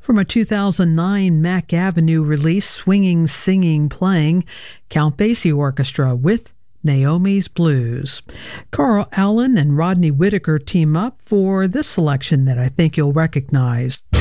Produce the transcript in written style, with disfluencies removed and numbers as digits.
From a 2009 Mack Avenue release, Swinging, Singing, Playing, Count Basie Orchestra with Naomi's Blues. Carl Allen and Rodney Whitaker team up for this selection that I think you'll recognize.